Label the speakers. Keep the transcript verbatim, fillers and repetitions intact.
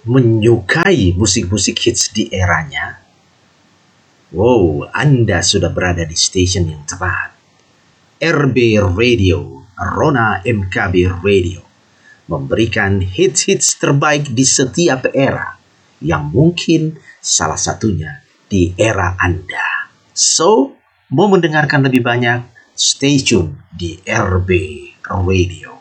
Speaker 1: menyukai musik-musik hits di eranya? Wow, Anda sudah berada di station yang tepat. R B Radio, Rona M K B Radio, memberikan hits-hits terbaik di setiap era, yang mungkin salah satunya di era Anda. So, mau mendengarkan lebih banyak, stay tune di R B Radio.